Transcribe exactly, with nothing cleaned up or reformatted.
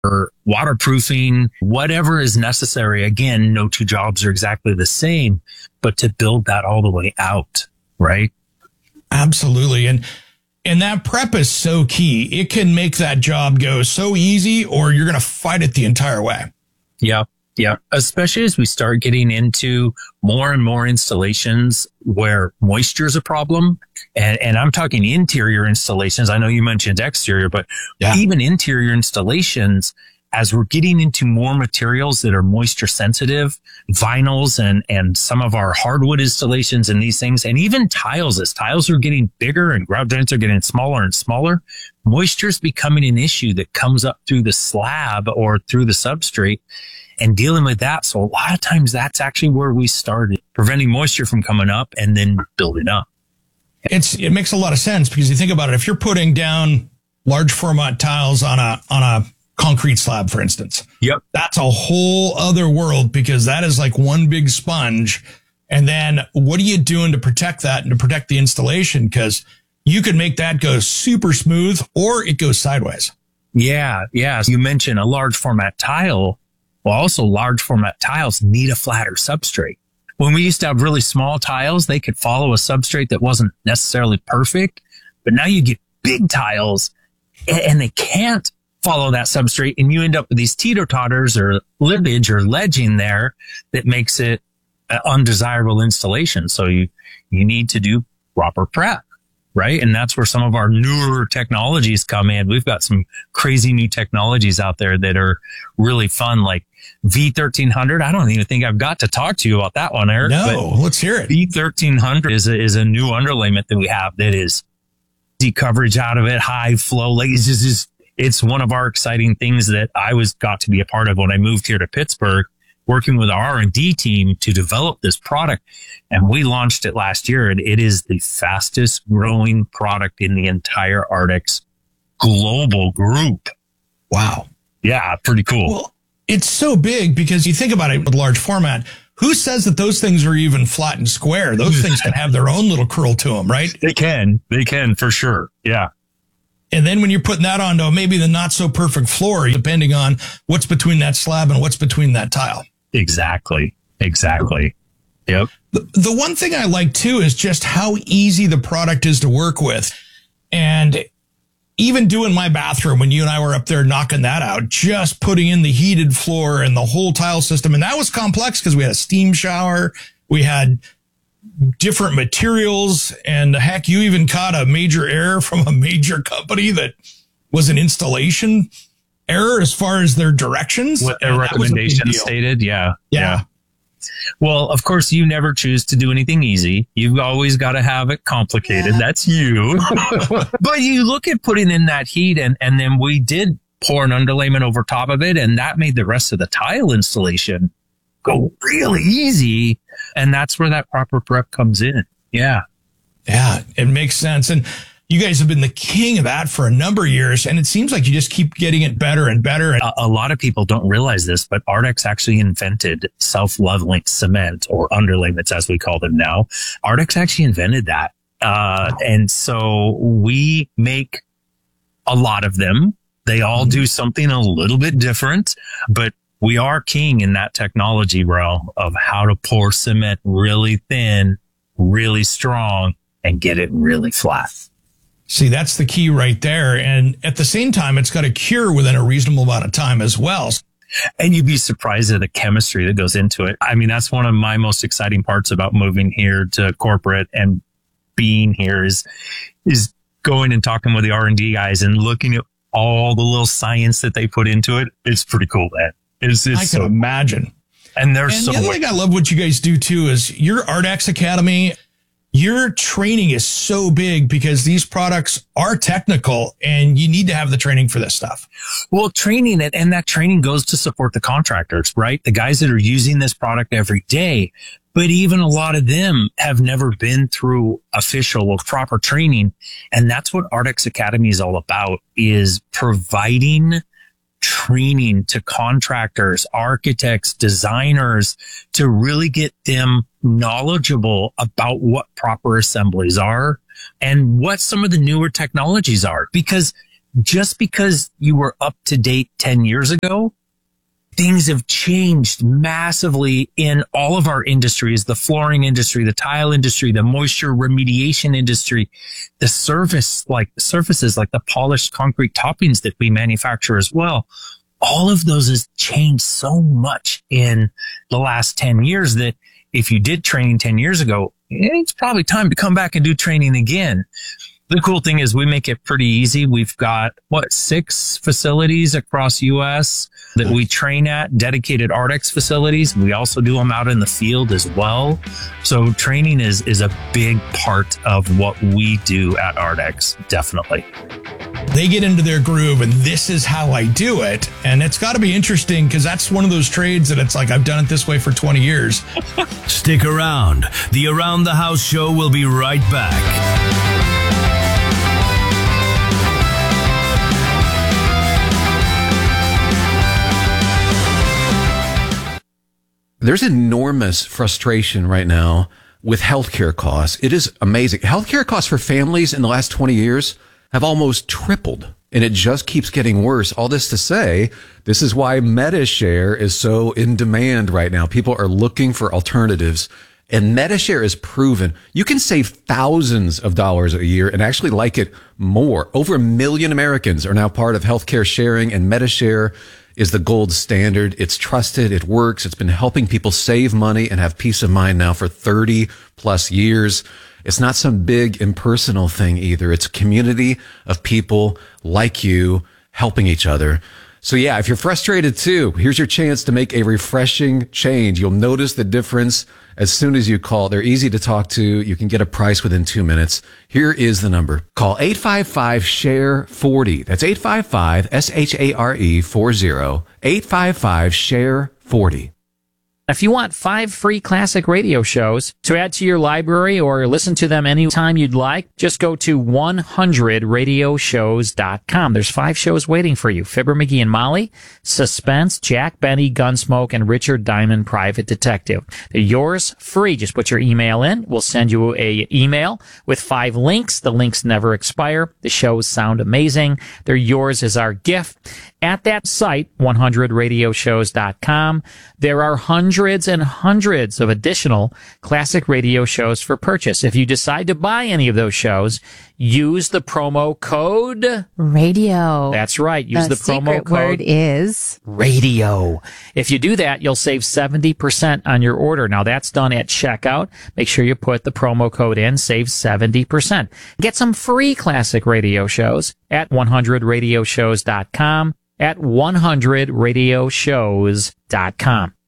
or waterproofing, whatever is necessary. Again, no two jobs are exactly the same, but to build that all the way out, right? Absolutely. And and that prep is so key. It can make that job go so easy, or you're going to fight it the entire way. Yeah. Yeah. Especially as we start getting into more and more installations where moisture is a problem. And, and I'm talking interior installations. I know you mentioned exterior, but yeah. even interior installations, as we're getting into more materials that are moisture sensitive, vinyls and, and some of our hardwood installations and these things, and even tiles, as tiles are getting bigger and grout joints are getting smaller and smaller, moisture is becoming an issue that comes up through the slab or through the substrate and dealing with that. So a lot of times that's actually where we started, preventing moisture from coming up and then building up. It's, it makes a lot of sense because you think about it. If you're putting down large format tiles on a, on a, concrete slab, for instance. Yep. That's a whole other world because that is like one big sponge. And then what are you doing to protect that and to protect the installation? Because you could make that go super smooth or it goes sideways. Yeah. Yeah. You mentioned a large format tile. Well, also large format tiles need a flatter substrate. When we used to have really small tiles, they could follow a substrate that wasn't necessarily perfect. But now you get big tiles and they can't follow that substrate, and you end up with these teeter-totters or lippage or ledging there that makes it an undesirable installation. So you, you need to do proper prep, right? And that's where some of our newer technologies come in. We've got some crazy new technologies out there that are really fun, like V thirteen hundred. I don't even think I've got to talk to you about that one, Eric. No, let's hear it. V thirteen hundred is a, is a new underlayment that we have that is easy coverage out of it, high flow. Like it's just, just It's one of our exciting things that I was got to be a part of when I moved here to Pittsburgh, working with our R and D team to develop this product. And we launched it last year, and it is the fastest growing product in the entire Ardex global group. Wow. Yeah, pretty cool. Well, it's so big because you think about it with large format. Who says that those things are even flat and square? Those things can have their own little curl to them, right? They can. They can for sure. Yeah. And then when you're putting that onto maybe the not so perfect floor, depending on what's between that slab and what's between that tile. Exactly. Exactly. Yep. The, the one thing I like too is just how easy the product is to work with. And even doing my bathroom when you and I were up there knocking that out, just putting in the heated floor and the whole tile system. And that was complex because we had a steam shower. We had different materials, and heck, you even caught a major error from a major company that was an installation error as far as their directions. What their recommendation stated. Yeah. yeah. Yeah. Well, of course, you never choose to do anything easy. You've always got to have it complicated. Yeah. That's you. But you look at putting in that heat, and, and then we did pour an underlayment over top of it, and that made the rest of the tile installation go really easy. And that's where that proper prep comes in. Yeah. Yeah, it makes sense. And you guys have been the king of that for a number of years. And it seems like you just keep getting it better and better. A, a lot of people don't realize this, but Ardex actually invented self-leveling cement, or underlayments as we call them now. Ardex actually invented that. Uh, and so we make a lot of them. They all do something a little bit different, but we are king in that technology realm of how to pour cement really thin, really strong, and get it really flat. See, that's the key right there. And at the same time, it's got to cure within a reasonable amount of time as well. And you'd be surprised at the chemistry that goes into it. I mean, that's one of my most exciting parts about moving here to corporate and being here is, is going and talking with the R and D guys and looking at all the little science that they put into it. It's pretty cool, man. It's, it's I can so, imagine. And there's and so the other much. thing I love what you guys do too is your Ardex Academy. Your training is so big because these products are technical and you need to have the training for this stuff. Well, training it, and that training goes to support the contractors, right? The guys that are using this product every day. But even a lot of them have never been through official or proper training. And that's what Ardex Academy is all about, is providing training to contractors, architects, designers, to really get them knowledgeable about what proper assemblies are and what some of the newer technologies are. Because just because you were up to date ten years ago, things have changed massively in all of our industries, the flooring industry, the tile industry, the moisture remediation industry, the surface, like surfaces, like the polished concrete toppings that we manufacture as well. All of those has changed so much in the last ten years that if you did training ten years ago, it's probably time to come back and do training again. The cool thing is we make it pretty easy. We've got, what, six facilities across U S that we train at, dedicated Ardex facilities. We also do them out in the field as well. So training is, is a big part of what we do at Ardex, definitely. They get into their groove and this is how I do it. And it's got to be interesting because that's one of those trades that it's like, I've done it this way for twenty years. Stick around. The Around the House show will be right back. There's enormous frustration right now with healthcare costs. It is amazing. Healthcare costs for families in the last twenty years have almost tripled, and it just keeps getting worse. All this to say, this is why MediShare is so in demand right now. People are looking for alternatives, and MediShare is proven you can save thousands of dollars a year and actually like it more. Over a million Americans are now part of healthcare sharing, and MediShare is the gold standard. It's trusted. It works. It's been helping people save money and have peace of mind now for thirty plus years. It's not some big impersonal thing either. It's a community of people like you helping each other. So yeah, if you're frustrated too, here's your chance to make a refreshing change. You'll notice the difference as soon as you call. They're easy to talk to. You can get a price within two minutes. Here is the number. Call eight five five, S H A R E, forty. That's eight five five, S H A R E, forty. eight five five, S H A R E, forty. If you want five free classic radio shows to add to your library or listen to them anytime you'd like, just go to one hundred radio shows dot com. There's five shows waiting for you. Fibber McGee and Molly, Suspense, Jack Benny, Gunsmoke, and Richard Diamond, Private Detective. They're yours free. Just put your email in. We'll send you a email with five links. The links never expire. The shows sound amazing. They're yours as our gift. At that site, one hundred radio shows dot com, there are hundreds and hundreds of additional classic radio shows for purchase. If you decide to buy any of those shows, use the promo code radio. That's right. Use the, the promo secret code word is radio. If you do that, you'll save seventy percent on your order. Now that's done at checkout. Make sure you put the promo code in, save seventy percent. Get some free classic radio shows at one hundred radio shows dot com. At one hundred radio shows dot com.